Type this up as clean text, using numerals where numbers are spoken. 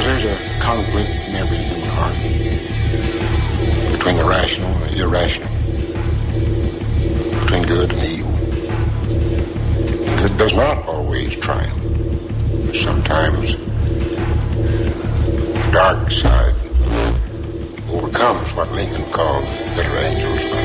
there's a conflict in every human heart between the rational and the irrational, between good and evil. And good does not always triumph. Sometimes the dark side overcomes what Lincoln called better angels